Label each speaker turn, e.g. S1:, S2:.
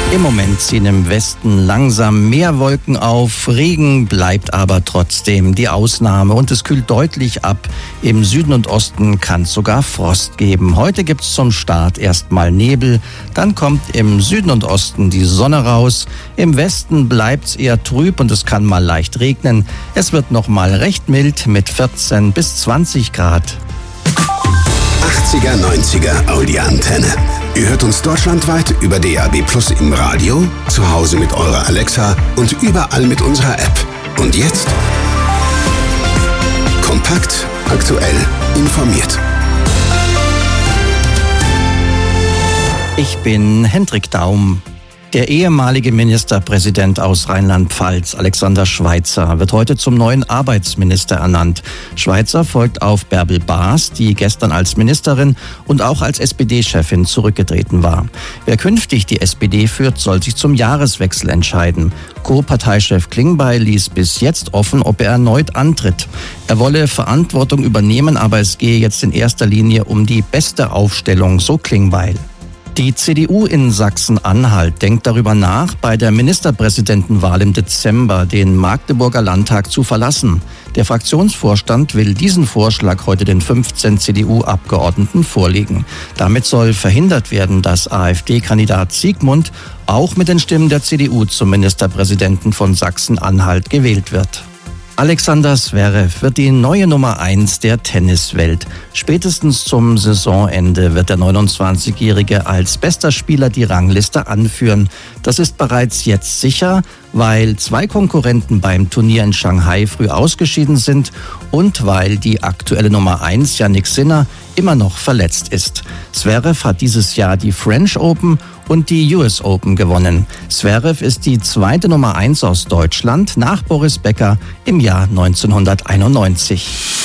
S1: Im Moment ziehen im Westen langsam mehr Wolken auf, Regen bleibt aber trotzdem die Ausnahme und es kühlt deutlich ab. Im Süden und Osten kann es sogar Frost geben. Heute gibt es zum Start erstmal Nebel, dann kommt im Süden und Osten die Sonne raus. Im Westen bleibt es eher trüb und es kann mal leicht regnen. Es wird noch mal recht mild mit 14 bis 20 Grad.
S2: 80er, 90er Audi-Antenne. Ihr hört uns deutschlandweit über DAB+ im Radio, zu Hause mit eurer Alexa und überall mit unserer App. Und jetzt? Kompakt, aktuell, informiert.
S1: Ich bin Hendrik Daum. Der ehemalige Ministerpräsident aus Rheinland-Pfalz, Alexander Schweitzer, wird heute zum neuen Arbeitsminister ernannt. Schweitzer folgt auf Bärbel Baas, die gestern als Ministerin und auch als SPD-Chefin zurückgetreten war. Wer künftig die SPD führt, soll sich zum Jahreswechsel entscheiden. Co-Parteichef Klingbeil ließ bis jetzt offen, ob er erneut antritt. Er wolle Verantwortung übernehmen, aber es gehe jetzt in erster Linie um die beste Aufstellung, so Klingbeil. Die CDU in Sachsen-Anhalt denkt darüber nach, bei der Ministerpräsidentenwahl im Dezember den Magdeburger Landtag zu verlassen. Der Fraktionsvorstand will diesen Vorschlag heute den 15 CDU-Abgeordneten vorlegen. Damit soll verhindert werden, dass AfD-Kandidat Siegmund auch mit den Stimmen der CDU zum Ministerpräsidenten von Sachsen-Anhalt gewählt wird. Alexander Zverev wird die neue Nummer 1 der Tenniswelt. Spätestens zum Saisonende wird der 29-Jährige als bester Spieler die Rangliste anführen. Das ist bereits jetzt sicher, weil 2 Konkurrenten beim Turnier in Shanghai früh ausgeschieden sind und weil die aktuelle Nummer 1, Jannik Sinner, immer noch verletzt ist. Zverev hat dieses Jahr die French Open und die US Open gewonnen. Zverev ist die zweite Nummer 1 aus Deutschland nach Boris Becker im Jahr 1991.